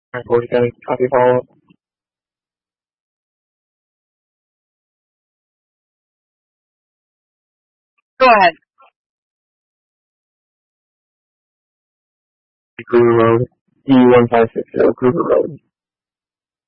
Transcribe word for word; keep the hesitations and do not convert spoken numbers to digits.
Alright, what are you going to copy follow up? Go ahead. Kruger Road. D one five six zero Kruger Road.